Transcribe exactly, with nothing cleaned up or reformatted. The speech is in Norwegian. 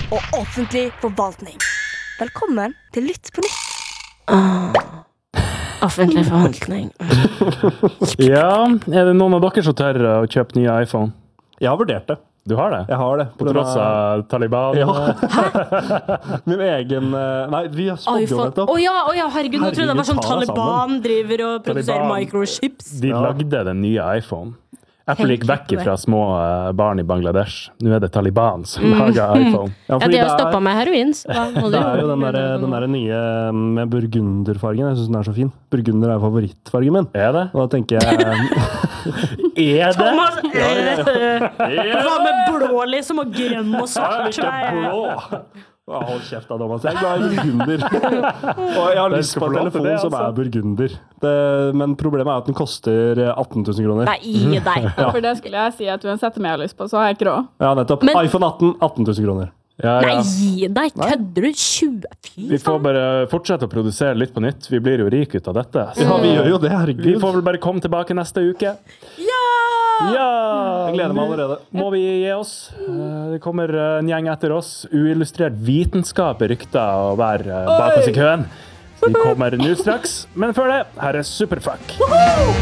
og offentlig forvaltning. Velkommen til Lytt på nytt. Ah, offentlig forvaltning. Ja, er det noen av dere som tør å kjøpe nye iPhone? Jeg har vurdert det. Du har det? Jeg har det. På tross av Taliban? Ja. Min egen... Nei, vi har spådd jo nettopp. Å ja, å ja, herregud, nå trodde jeg det var sånn Herregud, ta deg Taliban driver og produserer Taliban. microchips. De Ja. lagde den nye iPhone. Apple Tenk gikk vekk på det. fra små eh, barn i Bangladesh. Nå er det Taliban som lager iPhone. Ja, Ja, fordi de har det er- stoppet med heroin, så hva må du Det er jo den der, gjøre? den der nye med burgunderfargen. Jeg synes den er så fin. Burgunder er favorittfargen min. Er det? Og da tenker jeg... Er det? Thomas, eh, hva med blå liksom, og grønn og svart? Ikke blå! Å, hold kjeft da, Thomas. Jeg er glad i burgunder. Og jeg har Den lyst skal på få en lov til telefon det, som altså. er burgunder. Det, men problemet er at den koster atten tusen kroner. Nei, gi deg. For det skulle jeg si at uansett om jeg har lyst på, så har jeg ikke råd. Ja, nettopp. Men- iPhone atten, atten tusen kroner. Ja, Nei, ja. gi deg. Kødder du? tjue? Fy Vi får faen. bare fortsette å produsere litt på nytt. Vi blir jo rike ut av dette. Så Ja, vi gjør jo det, vi herregud. får vel bare komme tilbake neste uke. Ja! Ja! Jeg gleder meg allerede. Må vi gi oss? Eh, Det kommer en gjeng etter oss. Uillustrert vitenskap er rykta å være eh, bak oss i køen. Så de kommer nå straks. Men før det, her er Superfuck.